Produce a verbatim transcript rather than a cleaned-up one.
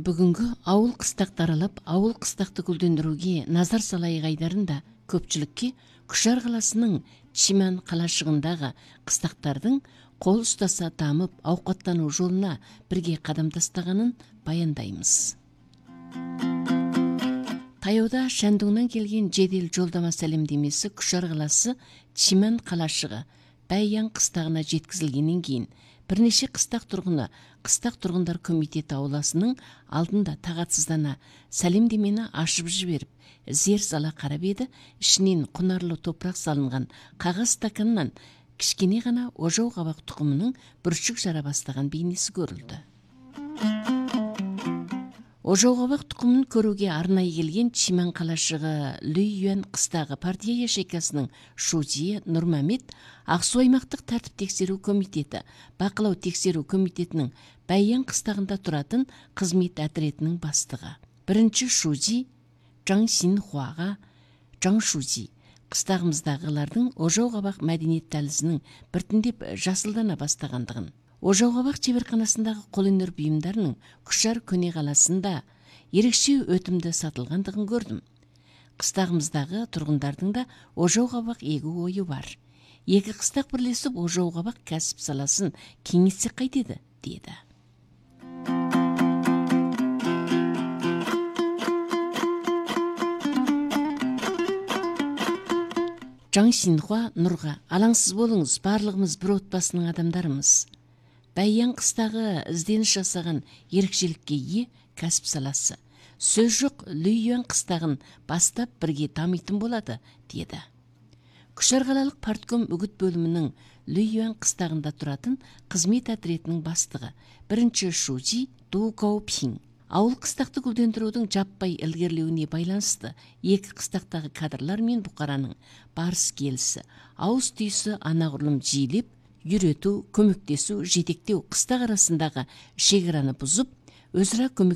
Бүгүнгү ауыл кыстакты аралап, ауыл кыстакты гүлдөндүрүүгө назар салайык айдарында көпчүлүккө Кушар каласынын Чиман калашыгындагы кыстактардын кол устаса таамып, аукаттануу жолуна бирге кадам тастаганын баяндайбыз. Таяуда Шандуңдан келген жедел жолдама салемдемеси Кушар каласы Чиман калашыгы Бәйян кыстагына жеткизилгенден кийин бир нече кыстак тургуну Кыстак тургундар комитети ауласынын алдында тагатсыздана салемдемени ашып жиберип, зер сала карап эди. Ишинин кунарлуу топурак салынган кагаз стаканынан кичкене гана ожоо кабак тукумунун бүрчүк жара баштаган бейнеси көрүлдү. Ожоо кабак тукумун көрүүгө арнайы келген Чиман калашыгы Лүйюан кыстагы партия ячейкасынын шужийи Нурмамет, Ак Суу аймактык тартип текшерүү комитети, бакылоо текшерүү комитетинин Бәйян кыстагында туратын кызмет отрядынын баштыгы. Биринчи шужий Жаң Синхуага Жаң шужий кыстагымыздагылардын ожоо кабак мәдениет талызынын биртиндеп жасылдана баштагандыгын, ожоо кабак чеберканасындагы кол өнөр буюмдарынын Кушар көне каласында эрекче өтүмдө сатылгандыгын көрдүм. Кыстагымыздагы тургундардын да ожоо кабак эгүү ою бар. Эки кыстак бирлешип ожоо кабак касып саласын кеңейтсек кайтеді, деди. Жаң Синхуа Нурга: алаңсыз болуңуз, барлыгыбыз бир отбасынын адамдарымыз. Бәйян кыстагы издениш жасаган эркчиликке ээ касып саласы. Сөз жок, Лүйюан кыстагын баштап бирге тамыйтын болот, деди. Кушар калалык партком үгүт бөлүмүнүн Лүйюан кыстагында туратын кызмет отрядынын баштыгы биринчи шужий Ду Каопхин ауыл кыстакты гүлдөндүрүүнүн жаппай илгерилүүнүне байланыштуу эки кыстактагы кадрлар менен букаранын барыс келиси, ауыз түйүүсү анагурлум жийлеп, үйрөтүү, көмөктөсүү, жетектөө кыстак арасындагы шек араны бузуп, өзара көмөк